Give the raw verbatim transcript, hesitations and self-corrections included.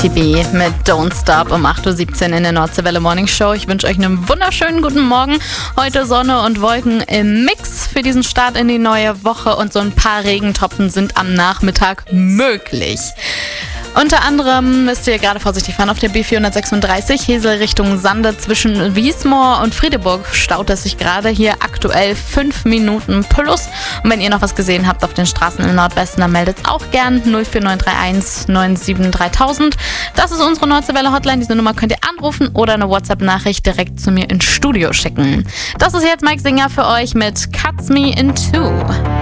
T B mit Don't Stop um acht Uhr siebzehn in der Nordseewelle Morning Show. Ich wünsche euch einen wunderschönen guten Morgen. Heute Sonne und Wolken im Mix für diesen Start in die neue Woche und so ein paar Regentropfen sind am Nachmittag möglich. Unter anderem müsst ihr gerade vorsichtig fahren auf der B vierhundertsechsunddreißig, Hesel Richtung Sande zwischen Wiesmoor und Friedeburg staut es sich gerade hier aktuell fünf Minuten plus. Und wenn ihr noch was gesehen habt auf den Straßen im Nordwesten, dann meldet es auch gern null vier neun drei eins neun sieben drei tausend. Das ist unsere Nordseewelle Hotline. Diese Nummer könnt ihr anrufen oder eine WhatsApp-Nachricht direkt zu mir ins Studio schicken. Das ist jetzt Mike Singer für euch mit Cuts Me in Two.